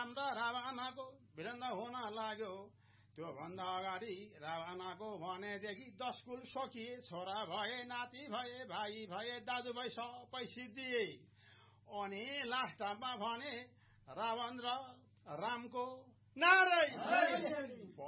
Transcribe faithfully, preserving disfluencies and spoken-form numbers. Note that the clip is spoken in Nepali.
राम र रावणको भिडन्त हुन लाग्यो। त्यो भन्दा अगाडि रावणको भनेदेखि दस कुल सकिए, छोरा भए, नाति भए, भाइ भए, दाजुभाइ सबै सिद्धिए। अनि लास्टमा भने रावण र रामको नारै